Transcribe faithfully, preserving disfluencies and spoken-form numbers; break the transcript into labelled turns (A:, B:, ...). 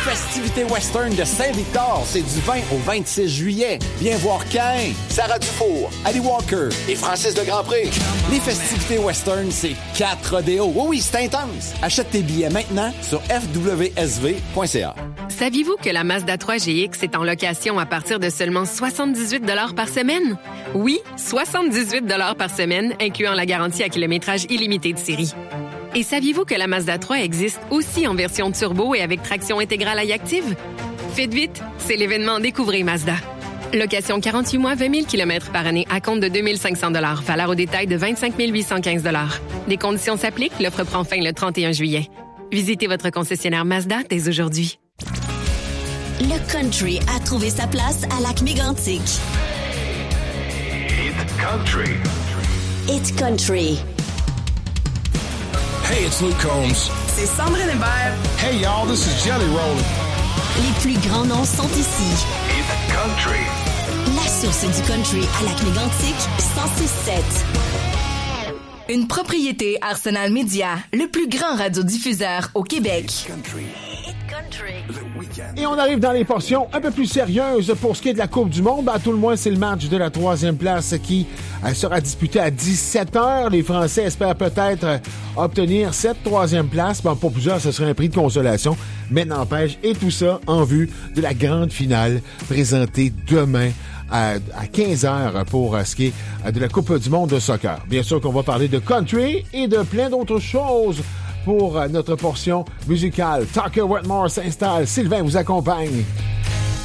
A: festivités western de Saint-Victor, c'est du vingt au vingt-six juillet. Viens voir Caïn, Sarah Dufour, Ali Walker et Francis de Grandpré. Les festivités western, c'est quatre rodéos. Oui, oui, c'est intense. Achète tes billets maintenant sur f w s v point c a.
B: Saviez-vous que la Mazda trois G X est en location à partir de seulement soixante-dix-huit dollars par semaine? Oui, soixante-dix-huit dollars par semaine, incluant la garantie à kilométrage illimité de série. Et saviez-vous que la Mazda trois existe aussi en version turbo et avec traction intégrale iActive? Faites vite, c'est l'événement Découvrez Mazda. Location quarante-huit mois, vingt mille kilomètres par année à compte de deux mille cinq cents dollars. Valeur au détail de vingt-cinq mille huit cent quinze dollars. Des conditions s'appliquent. L'offre prend fin le trente et un juillet. Visitez votre concessionnaire Mazda dès aujourd'hui.
C: Le country a trouvé sa place à Lac-Mégantic.
D: It's country.
C: It's country.
E: Hey, it's Luke Combs.
F: C'est Sandrine Hébert.
E: Hey, y'all, this is Jelly Roll.
C: Les plus grands noms sont ici.
D: It's country.
C: La source du country à Lac-Mégantic, cent six sept.
F: Une propriété Arsenal Media, le plus grand radiodiffuseur au Québec.
G: Et on arrive dans les portions un peu plus sérieuses pour ce qui est de la Coupe du Monde. Ben, à tout le moins, c'est le match de la troisième place qui euh, sera disputé à dix-sept heures. Les Français espèrent peut-être euh, obtenir cette troisième place. Bon, pour plusieurs, ce serait un prix de consolation, mais n'empêche. Et tout ça en vue de la grande finale présentée demain à, à quinze heures pour euh, ce qui est euh, de la Coupe du Monde de soccer. Bien sûr qu'on va parler de country et de plein d'autres choses pour notre portion musicale. Tucker Wetmore s'installe. Sylvain vous accompagne.